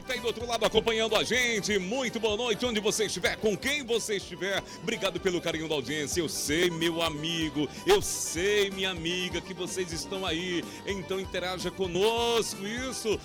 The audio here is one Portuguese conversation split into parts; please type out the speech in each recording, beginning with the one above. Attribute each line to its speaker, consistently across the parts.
Speaker 1: tá aí do outro lado acompanhando a gente. Muito boa noite, onde você estiver, com quem você estiver. Obrigado pelo carinho da audiência. Eu sei, meu amigo, eu sei, minha amiga, que vocês estão aí. Então interaja conosco, isso,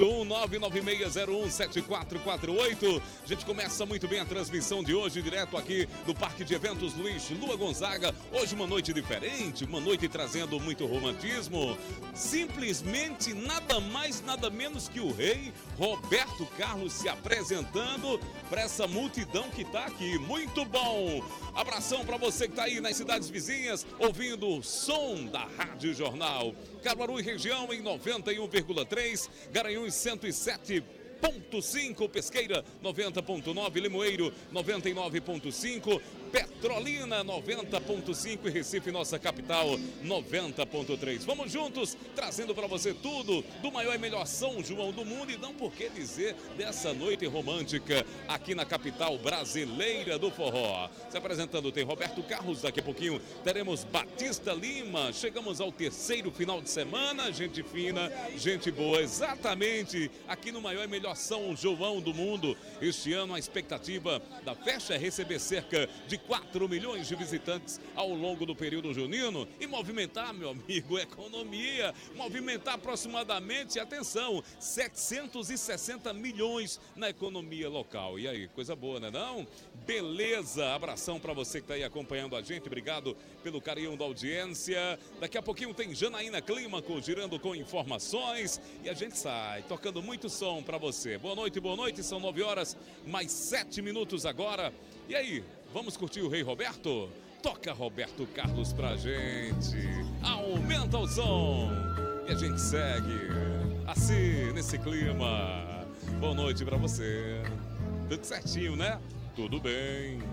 Speaker 1: 81996017448. A gente começa muito bem a transmissão de hoje, direto aqui do Parque de Eventos Luiz Lua Gonzaga. Hoje uma noite diferente, uma noite trazendo muito romantismo. Simplesmente nada mais, nada menos que o rei Roberto Carlos se apresentando para essa multidão que tá aqui. Muito bom! Abração para você que tá aí nas cidades vizinhas, ouvindo o som da Rádio Jornal. Caruaru e região em 91,3, Garanhuns 107,5, Pesqueira 90,9, Limoeiro 99,5, Petrolina 90,5 e Recife, nossa capital, 90,3. Vamos juntos, trazendo para você tudo do maior e melhor São João do mundo, e não por que dizer dessa noite romântica aqui na capital brasileira do forró. Se apresentando tem Roberto Carlos, daqui a pouquinho teremos Batista Lima. Chegamos ao terceiro final de semana, gente fina, gente boa, exatamente aqui no maior e melhor São João do mundo. Este ano a expectativa da festa é receber cerca de 4 milhões de visitantes ao longo do período junino e movimentar, meu amigo, economia, movimentar aproximadamente, atenção, 760 milhões na economia local. E aí, coisa boa, né não? Beleza, abração para você que está aí acompanhando a gente, obrigado pelo carinho da audiência. Daqui a pouquinho tem Janaína Clímaco girando com informações e a gente sai tocando muito som para você. Boa noite, são 9 horas, mais 7 minutos agora. E aí, vamos curtir o Rei Roberto? Toca Roberto Carlos pra gente. Aumenta o som. E a gente segue assim, nesse clima. Boa noite pra você. Tudo certinho, né? Tudo bem.